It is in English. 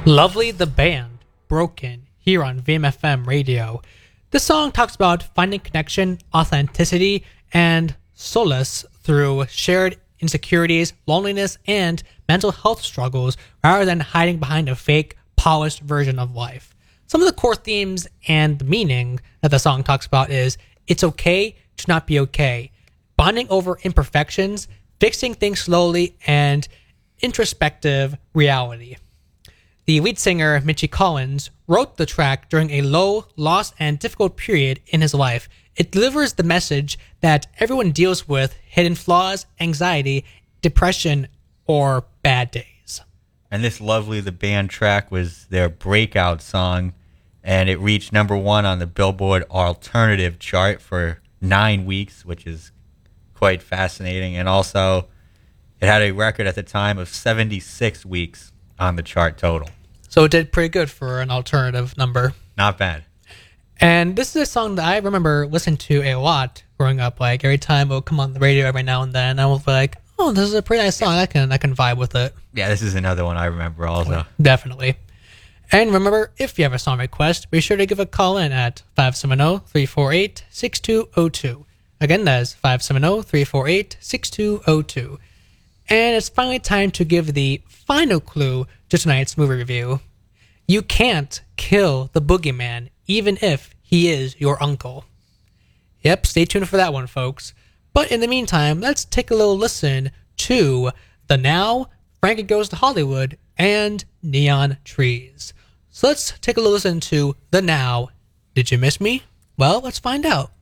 Lovely the Band, Broken, here on VMFM Radio. This song talks about finding connection, authenticity, and solace through shared insecurities, loneliness, and mental health struggles rather than hiding behind a fake, polished version of life. Some of the core themes and the meaning that the song talks about is it's okay to not be okay, bonding over imperfections, fixing things slowly, and introspective reality. The lead singer, Mitchie Collins, wrote the track during a low, lost, and difficult period in his life. It delivers the message that everyone deals with hidden flaws, anxiety, depression, or bad days. And this Lovely the Band track was their breakout song, and it reached number one on the Billboard Alternative chart for 9 weeks, which is quite fascinating. And also, it had a record at the time of 76 weeks on the chart total. So it did pretty good for an alternative number. Not bad. And this is a song that I remember listening to a lot growing up. Like every time it would come on the radio every now and then, I was like, "Oh, this is a pretty nice song. I can vibe with it." Yeah, this is another one I remember also. Definitely. And remember, if you have a song request, be sure to give a call in at 570-348-6202. Again, that is 570-348-6202. And it's finally time to give the final clue to tonight's movie review. You can't kill the boogeyman, even if he is your uncle. Yep, stay tuned for that one, folks. But in the meantime, let's take a little listen to The Now, Frankie Goes to Hollywood, and Neon Trees. So let's take a little listen to The Now. Did you miss me? Well, let's find out.